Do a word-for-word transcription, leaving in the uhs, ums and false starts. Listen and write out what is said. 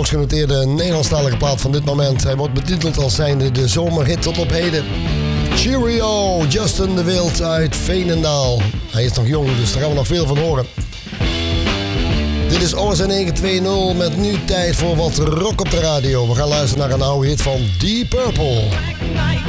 hoogst genoteerde Nederlandstalige plaat van dit moment. Hij wordt betiteld als zijnde de zomerhit tot op heden. Cheerio, Justin de Wild uit Veenendaal. Hij is nog jong, dus daar gaan we nog veel van horen. Dit is O S N negen twee nul met nu tijd voor wat rock op de radio. We gaan luisteren naar een oude hit van Deep Purple.